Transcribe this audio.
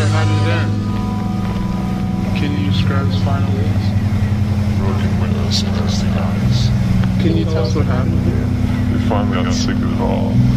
how did it end? Can you describe his final words? Broken windows and dusty eyes. Can you tell us what happened? We finally got sick of it all.